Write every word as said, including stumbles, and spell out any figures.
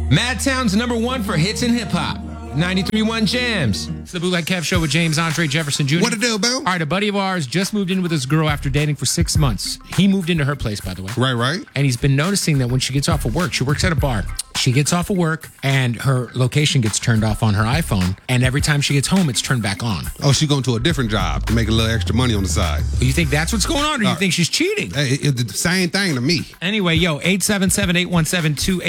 Madtown's number one for hits and hip hop. ninety-three point one Jams. It's the Bootleg Kev Show with James Andre Jefferson Junior What to do, Bill? All right, a buddy of ours just moved in with his girl after dating for six months. He moved into her place, by the way. Right, right. And he's been noticing that when she gets off of work, she works at a bar. She gets off of work and her location gets turned off on her iPhone. And every time she gets home, it's turned back on. Oh, she going to a different job to make a little extra money on the side. You think that's what's going on, or you Uh, think she's cheating? Hey, it's the same thing to me. Anyway, yo, eight seven seven, eight one seven, two eight